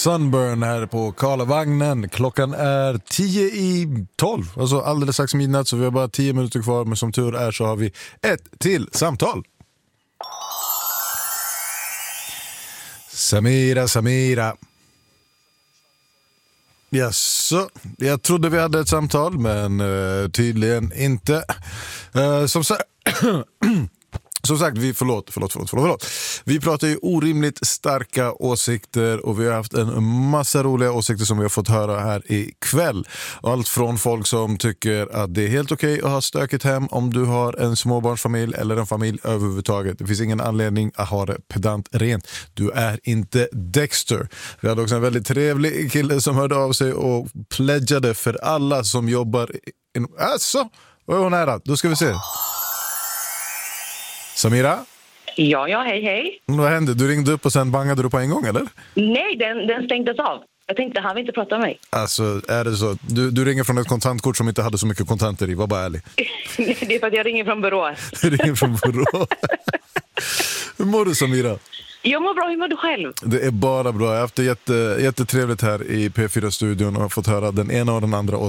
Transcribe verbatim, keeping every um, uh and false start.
Sunburn här på Karlavagnen. Klockan är tio i tolv, alltså alldeles strax midnatt, så vi har bara tio minuter kvar. Men som tur är så har vi ett till samtal. Samira, Samira. Jaså, jag trodde vi hade ett samtal, men uh, tydligen inte. Uh, som sagt... Som sagt, vi, förlåt, förlåt, förlåt, förlåt, förlåt. Vi pratar ju orimligt starka åsikter och vi har haft en massa roliga åsikter som vi har fått höra här ikväll. Allt från folk som tycker att det är helt okej att ha stökigt hem om du har en småbarnsfamilj eller en familj överhuvudtaget. Det finns ingen anledning att ha det pedant rent. Du är inte Dexter. Vi hade också en väldigt trevlig kille som hörde av sig och pledgade för alla som jobbar in... Alltså, vad är hon här? Då ska vi se. Samira? Ja, ja, hej, hej. Vad hände? Du ringde upp och sen bangade du på en gång, eller? Nej, den, den stängdes av. Jag tänkte, han vill inte prata med mig. Alltså, är det så? Du, du ringer från ett kontantkort som inte hade så mycket kontanter i, var bara ärlig. Det är för att jag ringer från Borås. Du ringer från Borås. Hur mår du, Samira? Jag mår bra, hur mår du själv? Det är bara bra. Jag har haft det jätte, jättetrevligt här i P fyra-studion och har fått höra den ena och den andra